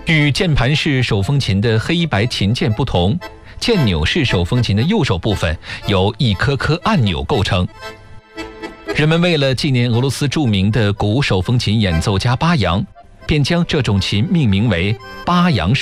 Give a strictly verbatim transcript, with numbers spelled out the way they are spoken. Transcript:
与键盘式手风琴的黑白琴键不同，键钮式手风琴的右手部分由一颗颗按钮构成。人们为了纪念俄罗斯著名的古手风琴演奏家巴扬，便将这种琴命名为巴扬手